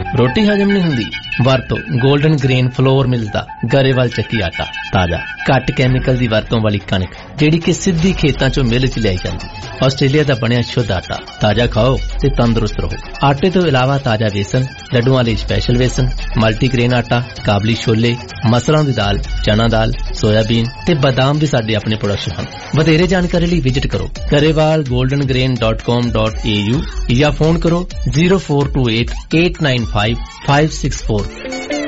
ਰੋਟੀ ਹਜਮ ਨਹੀਂ ਹੁੰਦੀ? ਵਰਤੋ 골ਡਨ ਗ੍ਰੇਨ ਫਲੋਰ ਮਿਲਸ ਦਾ ਗਰੇਵਾਲ ਚੱਕੀ ਆਟਾ। ਤਾਜ਼ਾ ਘੱਟ ਕੈਮੀਕਲ ਦੀ ਵਰਤੋਂ ਵਾਲੀ ਕਣਕ ਜਿਹੜੀ ਕਿ ਸਿੱਧੀ ਖੇਤਾਂ ਚੋਂ ਮਿਲ ਚ ਲਿਆਈ ਜਾਂਦੀ। ਆਸਟ੍ਰੇਲੀਆ ਦਾ ਬਣਿਆ ਸ਼ੁੱਧ ਆਟਾ। ਤਾਜ਼ਾ ਖਾਓ ਤੇ ਤੰਦਰੁਸਤ ਰਹੋ। ਆਟੇ ਤੋਂ ਇਲਾਵਾ ਤਾਜ਼ਾ ਵੇਸਣ, ਲੱਡੂਆਂ ਲਈ ਸਪੈਸ਼ਲ ਵੇਸਣ, ਮਲਟੀਗ੍ਰੇਨ ਆਟਾ, ਕਾਬਲੀ ਛੋਲੇ, ਮਸਰਾਂ ਦੀ ਦਾਲ, ਚਨਾ ਦਾਲ, ਸੋਇਆਬੀਨ ਤੇ ਬਾਦਾਮ ਵੀ ਸਾਡੇ ਆਪਣੇ ਪ੍ਰੋਡਕਸ਼ਨ ਹਨ। ਵਧੇਰੇ ਜਾਣਕਾਰੀ ਲਈ ਵਿਜ਼ਿਟ ਕਰੋ garewalgoldengrain.com.au ਜਾਂ ਫੋਨ ਕਰੋ 0428 895 564।